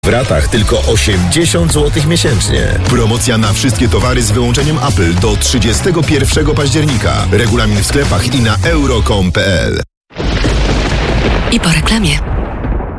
W ratach tylko 80 zł miesięcznie. Promocja na wszystkie towary z wyłączeniem Apple do 31 października. Regulamin w sklepach i na euro.com.pl. I po reklamie.